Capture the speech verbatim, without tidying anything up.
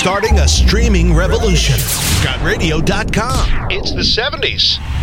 Starting a streaming revolution. got radio dot com. It's the seventies.